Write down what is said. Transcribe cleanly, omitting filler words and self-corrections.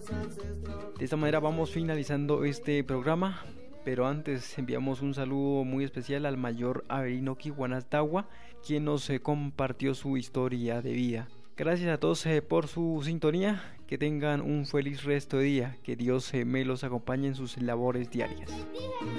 De esta manera vamos finalizando este programa, pero antes enviamos un saludo muy especial al mayor Averino Kiwanastagua, quien nos compartió su historia de vida. Gracias a todos por su sintonía, que tengan un feliz resto de día, que Dios me los acompañe en sus labores diarias.